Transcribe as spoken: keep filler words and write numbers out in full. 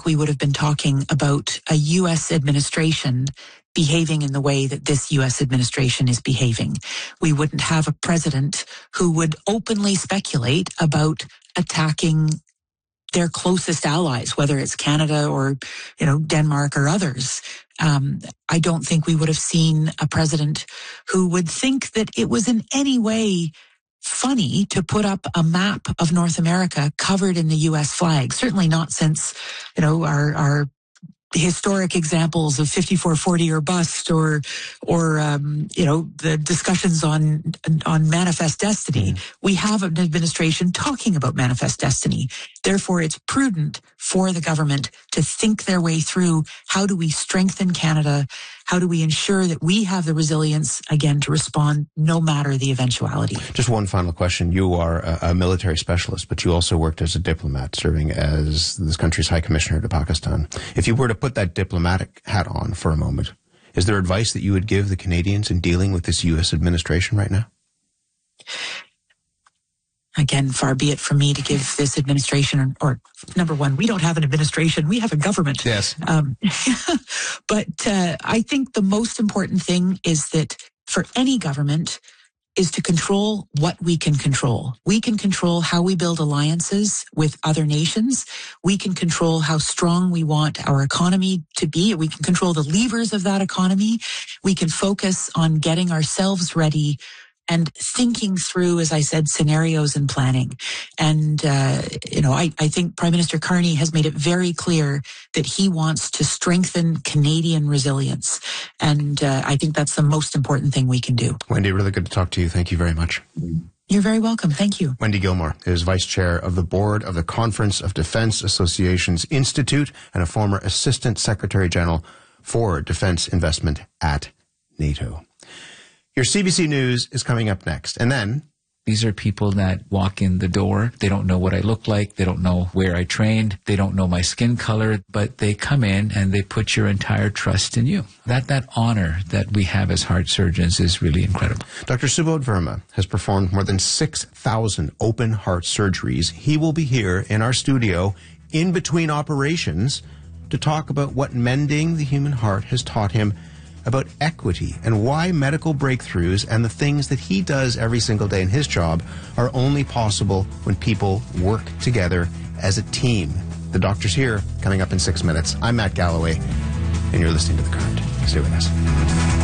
we would have been talking about a U S administration behaving in the way that this U S administration is behaving. We wouldn't have a president who would openly speculate about attacking their closest allies, whether it's Canada or, you know, Denmark or others. Um, I don't think we would have seen a president who would think that it was in any way funny to put up a map of North America covered in the U S flag. Certainly not since, you know, our, our historic examples of fifty-four forty or bust, or, or, um, you know, the discussions on, on manifest destiny. Mm. We have an administration talking about manifest destiny. Therefore, it's prudent for the government to think their way through, how do we strengthen Canada? How do we ensure that we have the resilience, again, to respond no matter the eventuality? Just one final question. You are a, a military specialist, but you also worked as a diplomat, serving as this country's High Commissioner to Pakistan. If you were to put that diplomatic hat on for a moment, is there advice that you would give the Canadians in dealing with this U S administration right now? Again, far be it from me to give this administration, or number one, we don't have an administration, we have a government. Yes. Um, but uh, I think the most important thing is that for any government is to control what we can control. We can control how we build alliances with other nations. We can control how strong we want our economy to be. We can control the levers of that economy. We can focus on getting ourselves ready and thinking through, as I said, scenarios and planning. And, uh, you know, I, I think Prime Minister Carney has made it very clear that he wants to strengthen Canadian resilience. And uh, I think that's the most important thing we can do. Wendy, really good to talk to you. Thank you very much. You're very welcome. Thank you. Wendy Gilmore is Vice Chair of the Board of the Conference of Defense Associations Institute and a former Assistant Secretary General for Defense Investment at NATO. Your C B C News is coming up next. And then these are people that walk in the door. They don't know what I look like. They don't know where I trained. They don't know my skin color, but they come in and they put your entire trust in you. That that honor that we have as heart surgeons is really incredible. Doctor Subodh Verma has performed more than six thousand open heart surgeries. He will be here in our studio in between operations to talk about what mending the human heart has taught him about equity and why medical breakthroughs and the things that he does every single day in his job are only possible when people work together as a team. The doctor's here, coming up in six minutes. I'm Matt Galloway, and you're listening to The Current. Stay with us.